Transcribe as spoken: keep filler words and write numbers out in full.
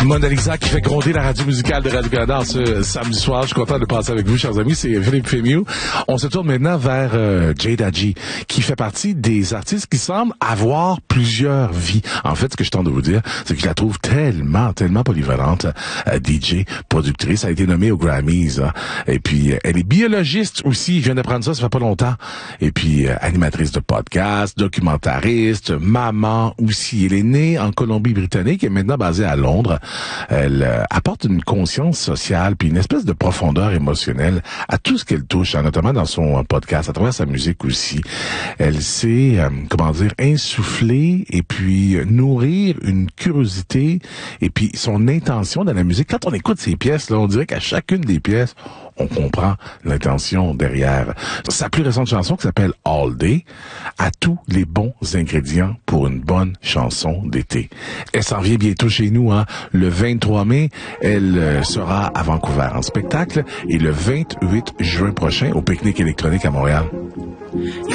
Mona Lisa qui fait gronder la radio musicale de Radio-Canada ce samedi soir. Je suis content de passer avec vous, chers amis. C'est Philippe Fémieux. On se tourne maintenant vers euh, Jade Adji, qui fait partie des artistes qui semblent avoir plusieurs vies. En fait, ce que je tente de vous dire, c'est que je la trouve tellement, tellement polyvalente. Euh, D J, productrice, a été nommée aux Grammys. Hein. Et puis, euh, elle est biologiste aussi. Je viens d'apprendre ça, ça fait pas longtemps. Et puis, euh, animatrice de podcast, documentariste, maman aussi. Elle est née en Colombie-Britannique et est maintenant basée à Londres. Elle euh, apporte une conscience sociale puis une espèce de profondeur émotionnelle à tout ce qu'elle touche, hein, notamment dans son euh, podcast, à travers sa musique aussi. Elle sait, euh, comment dire, insuffler et puis euh, nourrir une curiosité et puis son intention dans la musique. Quand on écoute ses pièces, là, on dirait qu'à chacune des pièces, on comprend l'intention derrière. Sa plus récente chanson qui s'appelle All Day a tous les bons ingrédients pour une bonne chanson d'été. Elle s'en vient bientôt chez nous, hein. Le vingt-trois mai, elle euh, sera à Vancouver en spectacle et le vingt-huit juin prochain au Pique-Nique électronique à Montréal.